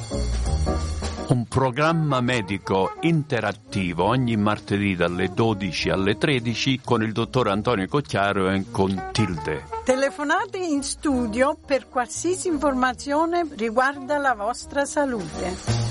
Un programma medico interattivo ogni martedì dalle 12 alle 13 con il dottor Antonio Cocchiaro e con Tilde. Telefonate in studio per qualsiasi informazione riguarda la vostra salute.